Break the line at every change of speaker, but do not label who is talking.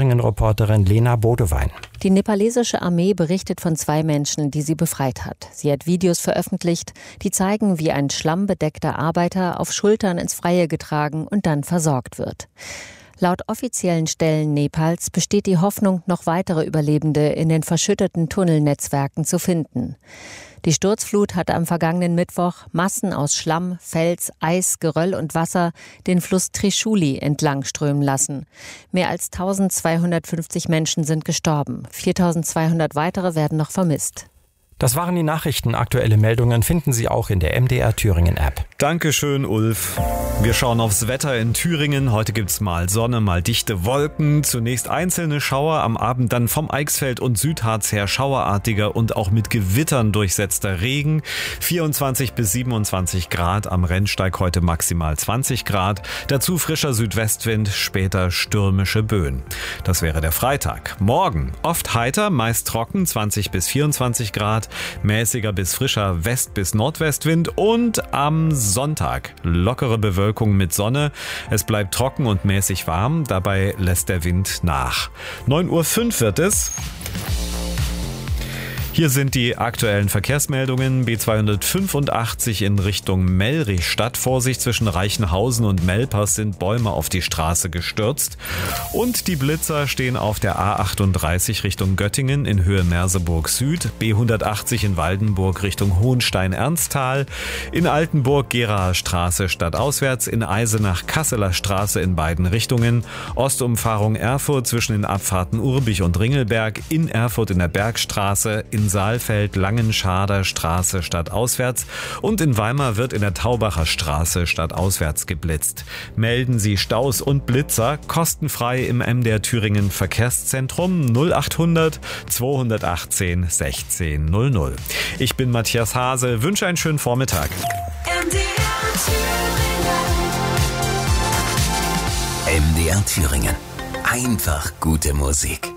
Thüringen-Reporterin Lena Bodewein.
Die nepalesische Armee berichtet von 2 Menschen, die sie befreit hat. Sie hat Videos veröffentlicht, die zeigen, wie ein schlammbedeckter Arbeiter auf Schultern ins Freie getragen und dann versorgt wird. Laut offiziellen Stellen Nepals besteht die Hoffnung, noch weitere Überlebende in den verschütteten Tunnelnetzwerken zu finden. Die Sturzflut hatte am vergangenen Mittwoch Massen aus Schlamm, Fels, Eis, Geröll und Wasser den Fluss Trishuli entlang strömen lassen. Mehr als 1250 Menschen sind gestorben. 4200 weitere werden noch vermisst.
Das waren die Nachrichten. Aktuelle Meldungen finden Sie auch in der MDR Thüringen App.
Dankeschön, Ulf. Wir schauen aufs Wetter in Thüringen. Heute gibt's mal Sonne, mal dichte Wolken. Zunächst einzelne Schauer, am Abend dann vom Eichsfeld und Südharz her schauerartiger und auch mit Gewittern durchsetzter Regen. 24 bis 27 Grad, am Rennsteig heute maximal 20 Grad. Dazu frischer Südwestwind, später stürmische Böen. Das wäre der Freitag. Morgen oft heiter, meist trocken, 20 bis 24 Grad. Mäßiger bis frischer West- bis Nordwestwind und am Sonntag lockere Bewölkung mit Sonne. Es bleibt trocken und mäßig warm, dabei lässt der Wind nach. 9:05 Uhr wird es. Hier sind die aktuellen Verkehrsmeldungen. B285 in Richtung Mellrichstadt. Vorsicht, zwischen Reichenhausen und Melpers sind Bäume auf die Straße gestürzt. Und die Blitzer stehen auf der A38 Richtung Göttingen in Höhe Merseburg Süd. B180 in Waldenburg Richtung Hohenstein-Ernsthal. In Altenburg Geraer Straße stadtauswärts. In Eisenach Kasseler Straße in beiden Richtungen. Ostumfahrung Erfurt zwischen den Abfahrten Urbich und Ringelberg. In Erfurt in der Bergstraße. In Saalfeld Langenschader Straße stadtauswärts und in Weimar wird in der Taubacher Straße stadtauswärts geblitzt. Melden Sie Staus und Blitzer kostenfrei im MDR Thüringen Verkehrszentrum 0800 218 1600. Ich bin Matthias Hase, wünsche einen schönen Vormittag.
MDR Thüringen. Einfach gute Musik.